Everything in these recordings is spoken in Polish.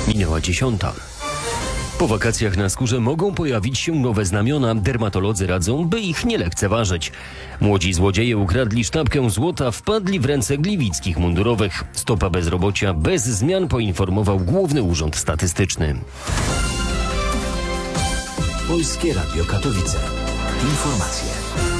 Minęła 10. Po wakacjach na skórze mogą pojawić się nowe znamiona. Dermatolodzy radzą, by ich nie lekceważyć. Młodzi złodzieje ukradli sztabkę złota, wpadli w ręce gliwickich mundurowych. Stopa bezrobocia bez zmian, poinformował Główny Urząd Statystyczny. Polskie Radio Katowice. Informacje.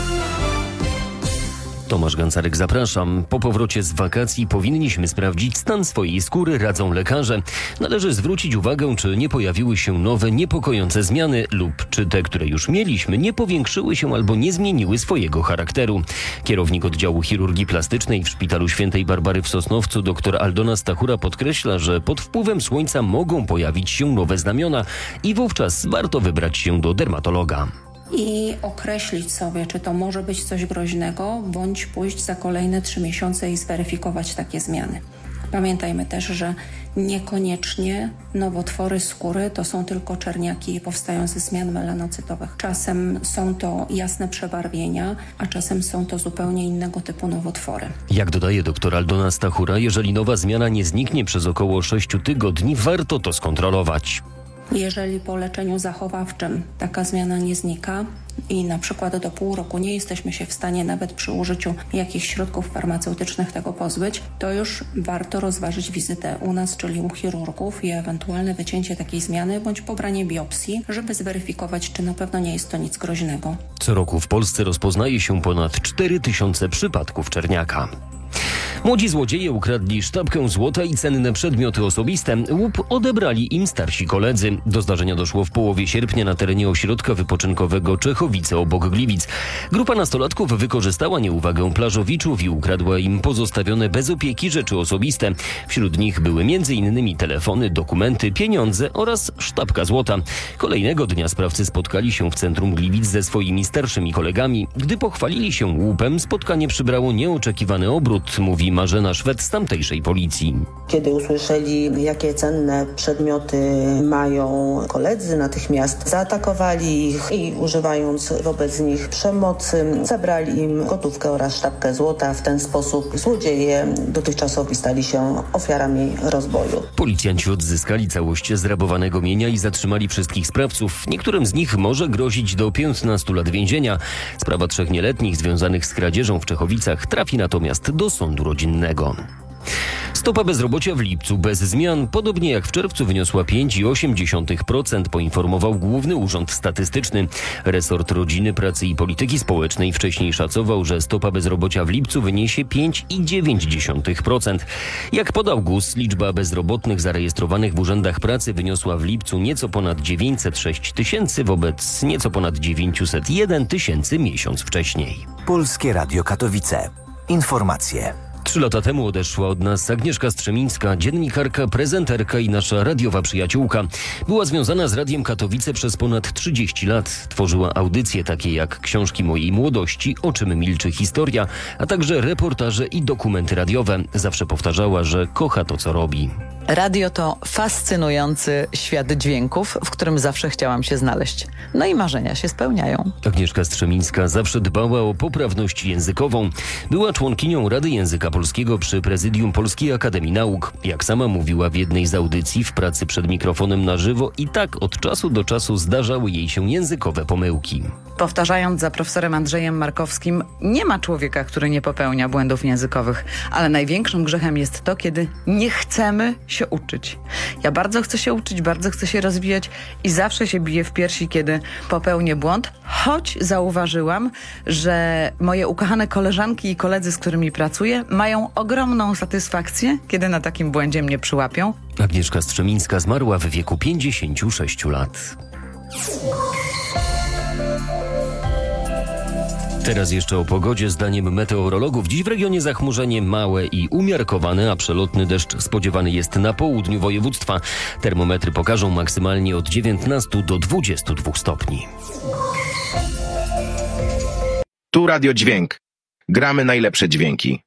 Tomasz Gancarek, zapraszam. Po powrocie z wakacji powinniśmy sprawdzić stan swojej skóry, radzą lekarze. Należy zwrócić uwagę, czy nie pojawiły się nowe, niepokojące zmiany lub czy te, które już mieliśmy, nie powiększyły się albo nie zmieniły swojego charakteru. Kierownik oddziału chirurgii plastycznej w Szpitalu Świętej Barbary w Sosnowcu dr Aldona Stachura podkreśla, że pod wpływem słońca mogą pojawić się nowe znamiona i wówczas warto wybrać się do dermatologa. I określić sobie, czy to może być coś groźnego, bądź pójść za kolejne 3 miesiące i zweryfikować takie zmiany. Pamiętajmy też, że niekoniecznie nowotwory skóry to są tylko czerniaki powstające ze zmian melanocytowych. Czasem są to jasne przebarwienia, a czasem są to zupełnie innego typu nowotwory. Jak dodaje dr Aldona Stachura, jeżeli nowa zmiana nie zniknie przez około 6 tygodni, warto to skontrolować. Jeżeli po leczeniu zachowawczym taka zmiana nie znika i na przykład do pół roku nie jesteśmy się w stanie nawet przy użyciu jakichś środków farmaceutycznych tego pozbyć, to już warto rozważyć wizytę u nas, czyli u chirurgów i ewentualne wycięcie takiej zmiany bądź pobranie biopsji, żeby zweryfikować, czy na pewno nie jest to nic groźnego. Co roku w Polsce rozpoznaje się ponad 4000 przypadków czerniaka. Młodzi złodzieje ukradli sztabkę złota i cenne przedmioty osobiste. Łup odebrali im starsi koledzy. Do zdarzenia doszło w połowie sierpnia na terenie ośrodka wypoczynkowego Czechowice obok Gliwic. Grupa nastolatków wykorzystała nieuwagę plażowiczów i ukradła im pozostawione bez opieki rzeczy osobiste. Wśród nich były m.in. telefony, dokumenty, pieniądze oraz sztabka złota. Kolejnego dnia sprawcy spotkali się w centrum Gliwic ze swoimi starszymi kolegami. Gdy pochwalili się łupem, spotkanie przybrało nieoczekiwany obrót, mówi Marzena Szwed z tamtejszej policji. Kiedy usłyszeli, jakie cenne przedmioty mają koledzy, natychmiast zaatakowali ich i używając wobec nich przemocy, zabrali im gotówkę oraz sztabkę złota. W ten sposób złodzieje dotychczasowi stali się ofiarami rozboju. Policjanci odzyskali całość zrabowanego mienia i zatrzymali wszystkich sprawców. Niektórym z nich może grozić do 15 lat więzienia. Sprawa 3 nieletnich związanych z kradzieżą w Czechowicach trafi natomiast do sądu rodzinnego. Stopa bezrobocia w lipcu bez zmian, podobnie jak w czerwcu, wyniosła 5,8%, poinformował Główny Urząd Statystyczny. Resort Rodziny, Pracy i Polityki Społecznej wcześniej szacował, że stopa bezrobocia w lipcu wyniesie 5,9%. Jak podał GUS, liczba bezrobotnych zarejestrowanych w urzędach pracy wyniosła w lipcu nieco ponad 906 tysięcy wobec nieco ponad 901 tysięcy miesiąc wcześniej. Polskie Radio Katowice. Informacje. 3 lata temu odeszła od nas Agnieszka Strzemińska, dziennikarka, prezenterka i nasza radiowa przyjaciółka. Była związana z Radiem Katowice przez ponad 30 lat. Tworzyła audycje takie jak Książki mojej młodości, O czym milczy historia, a także reportaże i dokumenty radiowe. Zawsze powtarzała, że kocha to, co robi. Radio to fascynujący świat dźwięków, w którym zawsze chciałam się znaleźć. No i marzenia się spełniają. Agnieszka Strzemińska zawsze dbała o poprawność językową. Była członkinią Rady Języka Polskiego przy Prezydium Polskiej Akademii Nauk. Jak sama mówiła w jednej z audycji, w pracy przed mikrofonem na żywo i tak od czasu do czasu zdarzały jej się językowe pomyłki. Powtarzając za profesorem Andrzejem Markowskim, nie ma człowieka, który nie popełnia błędów językowych, ale największym grzechem jest to, kiedy nie chcemy się uczyć. Ja bardzo chcę się uczyć, bardzo chcę się rozwijać i zawsze się biję w piersi, kiedy popełnię błąd, choć zauważyłam, że moje ukochane koleżanki i koledzy, z którymi pracuję, mają ogromną satysfakcję, kiedy na takim błędzie mnie przyłapią. Agnieszka Strzemińska zmarła w wieku 56 lat. Teraz jeszcze o pogodzie. Zdaniem meteorologów dziś w regionie zachmurzenie małe i umiarkowane, a przelotny deszcz spodziewany jest na południu województwa. Termometry pokażą maksymalnie od 19 do 22 stopni. Tu Radio Dźwięk. Gramy najlepsze dźwięki.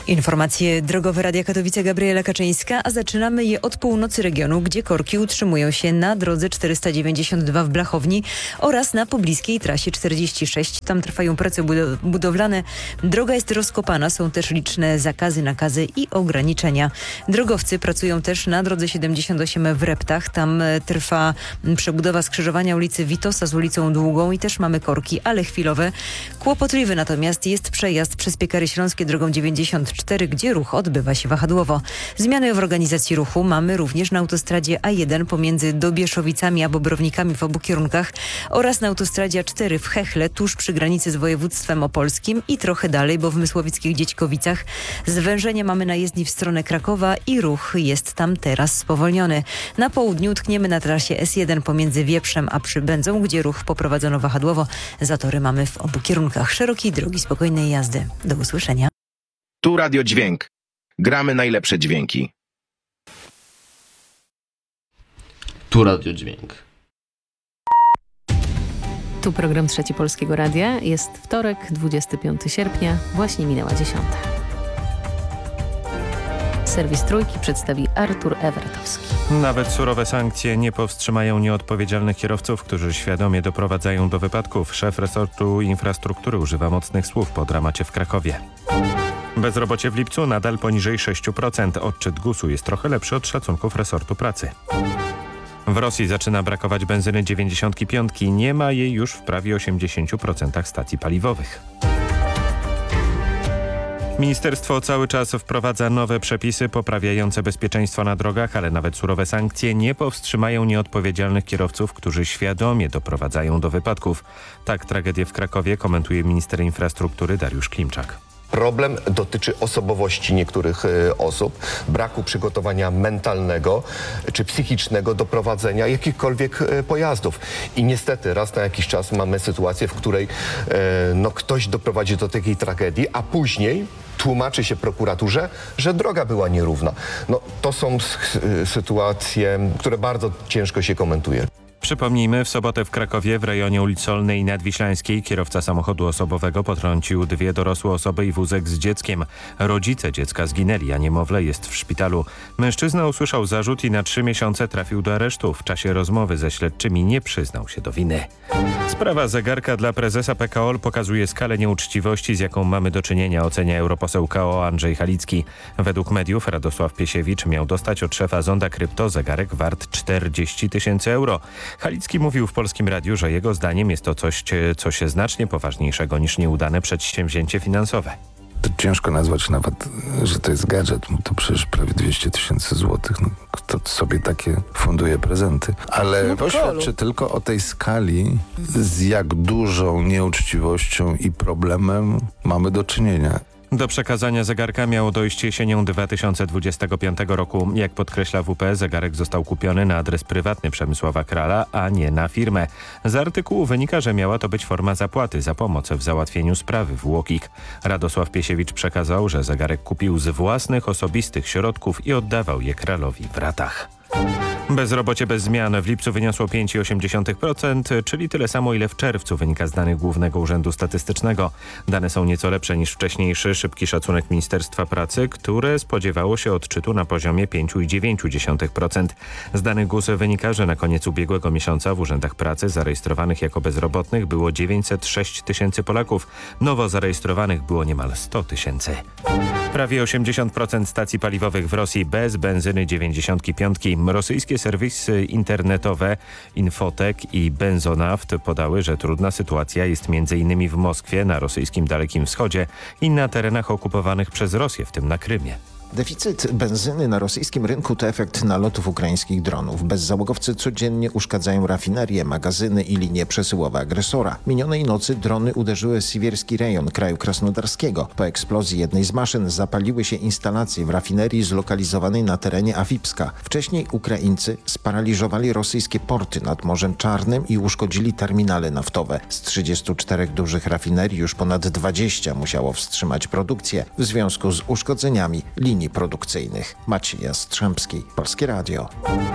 Informacje drogowe Radia Katowice, Gabriela Kaczyńska, a zaczynamy je od północy regionu, gdzie korki utrzymują się na drodze 492 w Blachowni oraz na pobliskiej trasie 46. Tam trwają prace budowlane. Droga jest rozkopana, są też liczne zakazy, nakazy i ograniczenia. Drogowcy pracują też na drodze 78 w Reptach. Tam trwa przebudowa skrzyżowania ulicy Witosa z ulicą Długą i też mamy korki, ale chwilowe. Kłopotliwy natomiast jest przejazd przez Piekary Śląskie drogą 94, gdzie ruch odbywa się wahadłowo. Zmiany w organizacji ruchu mamy również na autostradzie A1 pomiędzy Dobieszowicami a Bobrownikami w obu kierunkach oraz na autostradzie A4 w Hechle tuż przy granicy z województwem opolskim i trochę dalej, bo w Mysłowickich Dziećkowicach zwężenie mamy na jezdni w stronę Krakowa i ruch jest tam teraz spowolniony. Na południu tkniemy na trasie S1 pomiędzy Wieprzem a Przybędzą, gdzie ruch poprowadzono wahadłowo. Zatory mamy w obu kierunkach. Szerokiej drogi spokojnej jazdy. Do usłyszenia. Tu Radio Dźwięk. Gramy najlepsze dźwięki. Tu Radio Dźwięk. Tu program Trzeci Polskiego Radia. Jest wtorek, 25 sierpnia. Właśnie minęła 10. Serwis Trójki przedstawi Artur Ewertowski. Nawet surowe sankcje nie powstrzymają nieodpowiedzialnych kierowców, którzy świadomie doprowadzają do wypadków. Szef resortu infrastruktury używa mocnych słów po dramacie w Krakowie. Bezrobocie w lipcu nadal poniżej 6%. Odczyt GUS-u jest trochę lepszy od szacunków resortu pracy. W Rosji zaczyna brakować benzyny 95. Nie ma jej już w prawie 80% stacji paliwowych. Ministerstwo cały czas wprowadza nowe przepisy poprawiające bezpieczeństwo na drogach, ale nawet surowe sankcje nie powstrzymają nieodpowiedzialnych kierowców, którzy świadomie doprowadzają do wypadków. Tak tragedię w Krakowie komentuje minister infrastruktury Dariusz Klimczak. Problem dotyczy osobowości niektórych osób, braku przygotowania mentalnego czy psychicznego do prowadzenia jakichkolwiek pojazdów. I niestety raz na jakiś czas mamy sytuację, w której ktoś doprowadzi do takiej tragedii, a później tłumaczy się prokuraturze, że droga była nierówna. To są sytuacje, które bardzo ciężko się komentuje. Przypomnijmy, w sobotę w Krakowie w rejonie ulic Solnej i Nadwiślańskiej kierowca samochodu osobowego potrącił 2 dorosłe osoby i wózek z dzieckiem. Rodzice dziecka zginęli, a niemowlę jest w szpitalu. Mężczyzna usłyszał zarzut i na 3 miesiące trafił do aresztu. W czasie rozmowy ze śledczymi nie przyznał się do winy. Sprawa zegarka dla prezesa PKO pokazuje skalę nieuczciwości, z jaką mamy do czynienia, ocenia europoseł KO Andrzej Halicki. Według mediów Radosław Piesiewicz miał dostać od szefa Zonda Krypto zegarek wart 40 000 euro. Halicki mówił w Polskim Radiu, że jego zdaniem jest to coś znacznie poważniejszego niż nieudane przedsięwzięcie finansowe. To ciężko nazwać nawet, że to jest gadżet. To przecież prawie 200 000 złotych. Kto sobie takie funduje prezenty? Ale to świadczy tylko o tej skali, z jak dużą nieuczciwością i problemem mamy do czynienia. Do przekazania zegarka miało dojść jesienią 2025 roku. Jak podkreśla WP, zegarek został kupiony na adres prywatny Przemysława Krala, a nie na firmę. Z artykułu wynika, że miała to być forma zapłaty za pomoc w załatwieniu sprawy w UOKiK. Radosław Piesiewicz przekazał, że zegarek kupił z własnych osobistych środków i oddawał je Kralowi w ratach. Bezrobocie bez zmian w lipcu wyniosło 5,8%, czyli tyle samo, ile w czerwcu, wynika z danych Głównego Urzędu Statystycznego. Dane są nieco lepsze niż wcześniejszy szybki szacunek Ministerstwa Pracy, które spodziewało się odczytu na poziomie 5,9%. Z danych GUS wynika, że na koniec ubiegłego miesiąca w urzędach pracy zarejestrowanych jako bezrobotnych było 906 000 Polaków. Nowo zarejestrowanych było niemal 100 000. Prawie 80% stacji paliwowych w Rosji bez benzyny 95. Rosyjskie serwisy internetowe Infotek i Benzonaft podały, że trudna sytuacja jest m.in. w Moskwie, na rosyjskim Dalekim Wschodzie i na terenach okupowanych przez Rosję, w tym na Krymie. Deficyt benzyny na rosyjskim rynku to efekt nalotów ukraińskich dronów. Bezzałogowcy codziennie uszkadzają rafinerie, magazyny i linie przesyłowe agresora. Minionej nocy drony uderzyły Siwierski rejon kraju krasnodarskiego. Po eksplozji jednej z maszyn zapaliły się instalacje w rafinerii zlokalizowanej na terenie Awipska. Wcześniej Ukraińcy sparaliżowali rosyjskie porty nad Morzem Czarnym i uszkodzili terminale naftowe. Z 34 dużych rafinerii już ponad 20 musiało wstrzymać produkcję w związku z uszkodzeniami linii produkcyjnych. Maciej Jastrzębski, Polskie Radio.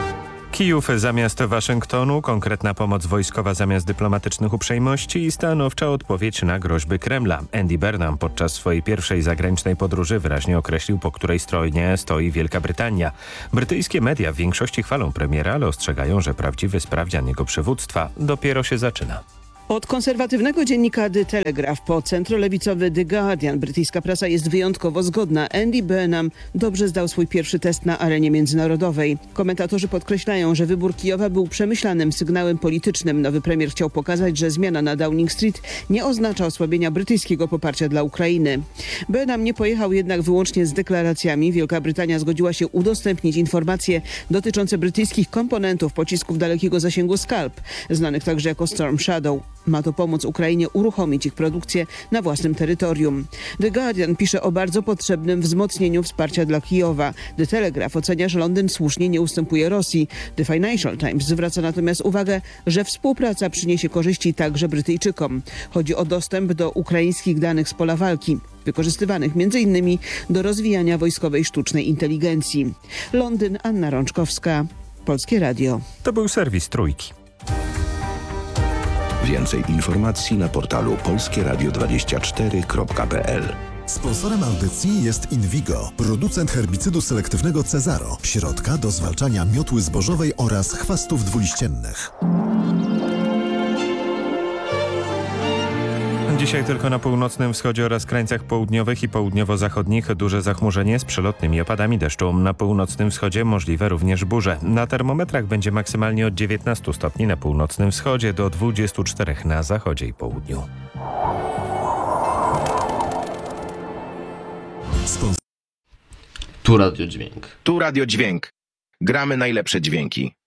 Kijów zamiast Waszyngtonu, konkretna pomoc wojskowa zamiast dyplomatycznych uprzejmości i stanowcza odpowiedź na groźby Kremla. Andy Burnham podczas swojej pierwszej zagranicznej podróży wyraźnie określił, po której stronie stoi Wielka Brytania. Brytyjskie media w większości chwalą premiera, ale ostrzegają, że prawdziwy sprawdzian jego przywództwa dopiero się zaczyna. Od konserwatywnego dziennika The Telegraph po centrolewicowy The Guardian brytyjska prasa jest wyjątkowo zgodna. Andy Burnham dobrze zdał swój pierwszy test na arenie międzynarodowej. Komentatorzy podkreślają, że wybór Kijowa był przemyślanym sygnałem politycznym. Nowy premier chciał pokazać, że zmiana na Downing Street nie oznacza osłabienia brytyjskiego poparcia dla Ukrainy. Burnham nie pojechał jednak wyłącznie z deklaracjami. Wielka Brytania zgodziła się udostępnić informacje dotyczące brytyjskich komponentów pocisków dalekiego zasięgu Scalp, znanych także jako Storm Shadow. Ma to pomóc Ukrainie uruchomić ich produkcję na własnym terytorium. The Guardian pisze o bardzo potrzebnym wzmocnieniu wsparcia dla Kijowa. The Telegraph ocenia, że Londyn słusznie nie ustępuje Rosji. The Financial Times zwraca natomiast uwagę, że współpraca przyniesie korzyści także Brytyjczykom. Chodzi o dostęp do ukraińskich danych z pola walki, wykorzystywanych m.in. do rozwijania wojskowej sztucznej inteligencji. Londyn, Anna Rączkowska, Polskie Radio. To był serwis Trójki. Więcej informacji na portalu polskieradio24.pl. Sponsorem audycji jest Invigo, producent herbicydu selektywnego Cezaro, środka do zwalczania miotły zbożowej oraz chwastów dwuliściennych. Dzisiaj tylko na północnym wschodzie oraz krańcach południowych i południowo-zachodnich duże zachmurzenie z przelotnymi opadami deszczu. Na północnym wschodzie możliwe również burze. Na termometrach będzie maksymalnie od 19 stopni na północnym wschodzie do 24 na zachodzie i południu. Tu Radio Dźwięk. Tu Radio Dźwięk. Gramy najlepsze dźwięki.